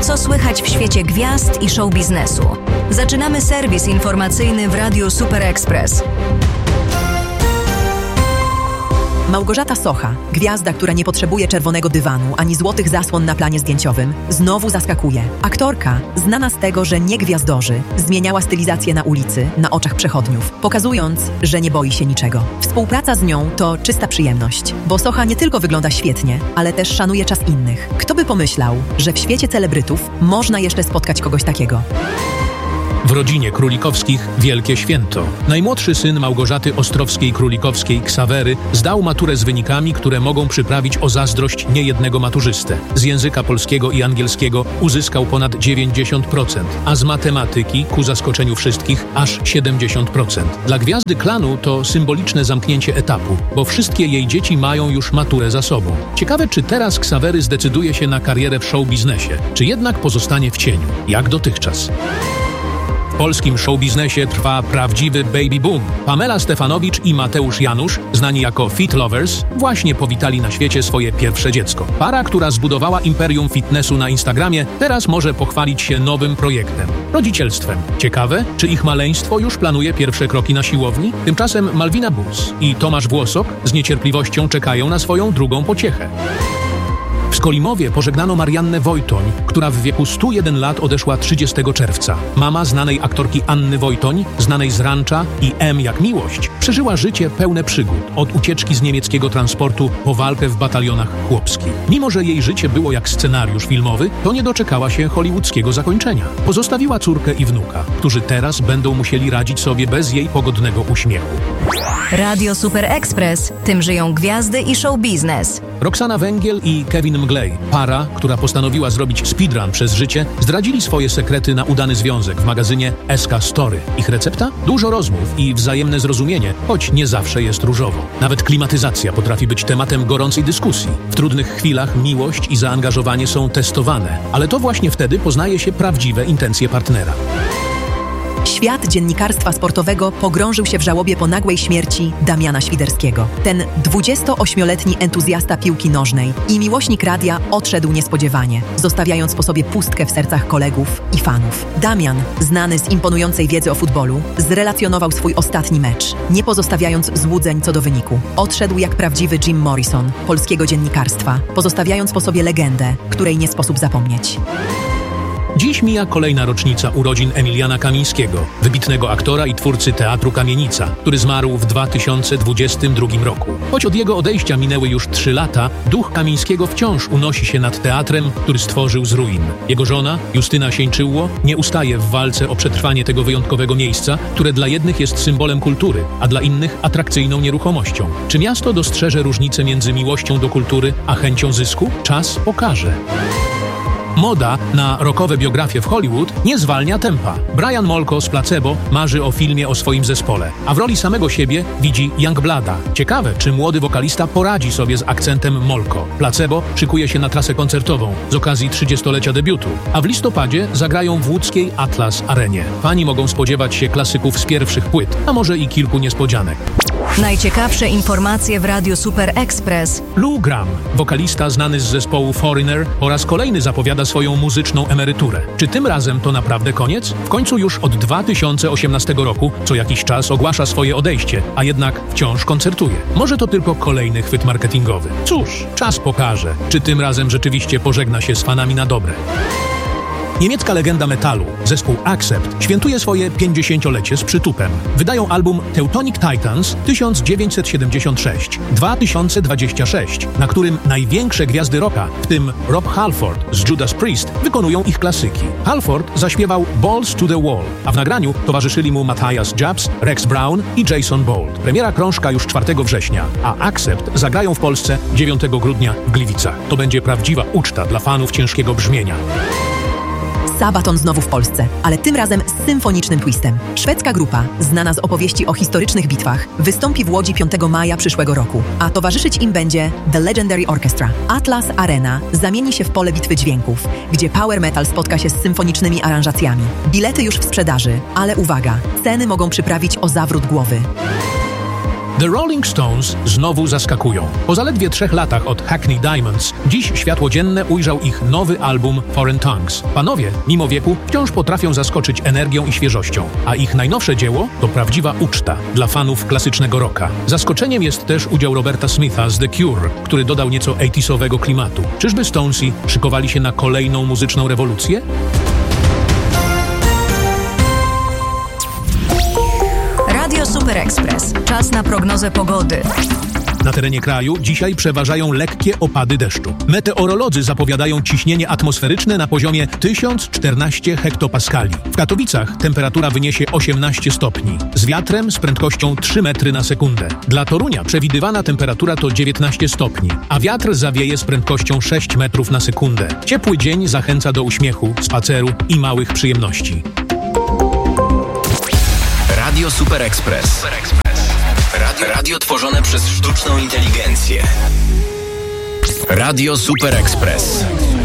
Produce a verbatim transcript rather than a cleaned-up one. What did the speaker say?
Co słychać w świecie gwiazd i show biznesu? Zaczynamy serwis informacyjny w Radiu Super Express. Małgorzata Socha, gwiazda, która nie potrzebuje czerwonego dywanu ani złotych zasłon na planie zdjęciowym, znowu zaskakuje. Aktorka, znana z tego, że nie gwiazdorzy, zmieniała stylizację na ulicy, na oczach przechodniów, pokazując, że nie boi się niczego. Współpraca z nią to czysta przyjemność, bo Socha nie tylko wygląda świetnie, ale też szanuje czas innych. Kto by pomyślał, że w świecie celebrytów można jeszcze spotkać kogoś takiego? W rodzinie Królikowskich wielkie święto. Najmłodszy syn Małgorzaty Ostrowskiej-Królikowskiej, Ksawery, zdał maturę z wynikami, które mogą przyprawić o zazdrość niejednego maturzystę. Z języka polskiego i angielskiego uzyskał ponad dziewięćdziesiąt procent, a z matematyki, ku zaskoczeniu wszystkich, aż siedemdziesiąt procent. Dla gwiazdy klanu to symboliczne zamknięcie etapu, bo wszystkie jej dzieci mają już maturę za sobą. Ciekawe, czy teraz Ksawery zdecyduje się na karierę w show biznesie, czy jednak pozostanie w cieniu, jak dotychczas. W polskim showbiznesie trwa prawdziwy baby boom. Pamela Stefanowicz i Mateusz Janusz, znani jako Fit Lovers, właśnie powitali na świecie swoje pierwsze dziecko. Para, która zbudowała imperium fitnessu na Instagramie, teraz może pochwalić się nowym projektem – rodzicielstwem. Ciekawe, czy ich maleństwo już planuje pierwsze kroki na siłowni? Tymczasem Malwina Bus i Tomasz Włosok z niecierpliwością czekają na swoją drugą pociechę. W Skolimowie pożegnano Mariannę Wojtoń, która w wieku stu jeden lat odeszła trzydziestego czerwca. Mama znanej aktorki Anny Wojtoń, znanej z Rancza i M jak Miłość, przeżyła życie pełne przygód, od ucieczki z niemieckiego transportu po walkę w batalionach chłopskich. Mimo że jej życie było jak scenariusz filmowy, to nie doczekała się hollywoodzkiego zakończenia. Pozostawiła córkę i wnuka, którzy teraz będą musieli radzić sobie bez jej pogodnego uśmiechu. Radio Super Express. Tym żyją gwiazdy i show biznes. Roxana Węgiel i Kevin Mglej, para, która postanowiła zrobić speedrun przez życie, zdradzili swoje sekrety na udany związek w magazynie S K Story. Ich recepta? Dużo rozmów i wzajemne zrozumienie, choć nie zawsze jest różowo. Nawet klimatyzacja potrafi być tematem gorącej dyskusji. W trudnych chwilach miłość i zaangażowanie są testowane, ale to właśnie wtedy poznaje się prawdziwe intencje partnera. Świat dziennikarstwa sportowego pogrążył się w żałobie po nagłej śmierci Damiana Świderskiego. Ten dwudziestoośmioletni entuzjasta piłki nożnej i miłośnik radia odszedł niespodziewanie, zostawiając po sobie pustkę w sercach kolegów i fanów. Damian, znany z imponującej wiedzy o futbolu, zrelacjonował swój ostatni mecz, nie pozostawiając złudzeń co do wyniku. Odszedł jak prawdziwy Jim Morrison polskiego dziennikarstwa, pozostawiając po sobie legendę, której nie sposób zapomnieć. Dziś mija kolejna rocznica urodzin Emiliana Kamińskiego, wybitnego aktora i twórcy Teatru Kamienica, który zmarł w dwa tysiące dwudziestym drugim roku. Choć od jego odejścia minęły już trzy lata, duch Kamińskiego wciąż unosi się nad teatrem, który stworzył z ruin. Jego żona, Justyna Sieńczyło, nie ustaje w walce o przetrwanie tego wyjątkowego miejsca, które dla jednych jest symbolem kultury, a dla innych atrakcyjną nieruchomością. Czy miasto dostrzeże różnicę między miłością do kultury a chęcią zysku? Czas pokaże. Moda na rockowe biografie w Hollywood nie zwalnia tempa. Brian Molko z Placebo marzy o filmie o swoim zespole, a w roli samego siebie widzi Youngblada. Ciekawe, czy młody wokalista poradzi sobie z akcentem Molko. Placebo szykuje się na trasę koncertową z okazji trzydziestolecia debiutu, a w listopadzie zagrają w łódzkiej Atlas Arenie. Fani mogą spodziewać się klasyków z pierwszych płyt, a może i kilku niespodzianek. Najciekawsze informacje w Radiu Super Express. Lou Gramm, wokalista znany z zespołu Foreigner, po raz kolejny zapowiada swoją muzyczną emeryturę. Czy tym razem to naprawdę koniec? W końcu już od dwa tysiące osiemnastego roku co jakiś czas ogłasza swoje odejście, a jednak wciąż koncertuje. Może to tylko kolejny chwyt marketingowy. Cóż, czas pokaże, czy tym razem rzeczywiście pożegna się z fanami na dobre. Niemiecka legenda metalu, zespół Accept, świętuje swoje pięćdziesięciolecie z przytupem. Wydają album Teutonic Titans tysiąc dziewięćset siedemdziesiąt sześć dwa tysiące dwadzieścia sześć, na którym największe gwiazdy rocka, w tym Rob Halford z Judas Priest, wykonują ich klasyki. Halford zaśpiewał Balls to the Wall, a w nagraniu towarzyszyli mu Matthias Jabs, Rex Brown i Jason Bolt. Premiera krążka już czwartego września, a Accept zagrają w Polsce dziewiątego grudnia w Gliwicach. To będzie prawdziwa uczta dla fanów ciężkiego brzmienia. Sabaton znowu w Polsce, ale tym razem z symfonicznym twistem. Szwedzka grupa, znana z opowieści o historycznych bitwach, wystąpi w Łodzi piątego maja przyszłego roku, a towarzyszyć im będzie The Legendary Orchestra. Atlas Arena zamieni się w pole bitwy dźwięków, gdzie power metal spotka się z symfonicznymi aranżacjami. Bilety już w sprzedaży, ale uwaga, ceny mogą przyprawić o zawrót głowy. The Rolling Stones znowu zaskakują. Po zaledwie trzech latach od Hackney Diamonds, dziś światło dzienne ujrzał ich nowy album Foreign Tongues. Panowie, mimo wieku, wciąż potrafią zaskoczyć energią i świeżością, a ich najnowsze dzieło to prawdziwa uczta dla fanów klasycznego rocka. Zaskoczeniem jest też udział Roberta Smitha z The Cure, który dodał nieco osiemdziesiątego klimatu. Czyżby Stonesi szykowali się na kolejną muzyczną rewolucję? Radio Super Express. Czas na prognozę pogody. Na terenie kraju dzisiaj przeważają lekkie opady deszczu. Meteorolodzy zapowiadają ciśnienie atmosferyczne na poziomie tysiąc czternaście hektopaskali. W Katowicach temperatura wyniesie osiemnaście stopni, z wiatrem z prędkością trzy metry na sekundę. Dla Torunia przewidywana temperatura to dziewiętnaście stopni, a wiatr zawieje z prędkością sześć metrów na sekundę. Ciepły dzień zachęca do uśmiechu, spaceru i małych przyjemności. Radio Super Express. Radio, radio tworzone przez sztuczną inteligencję. Radio Super Express.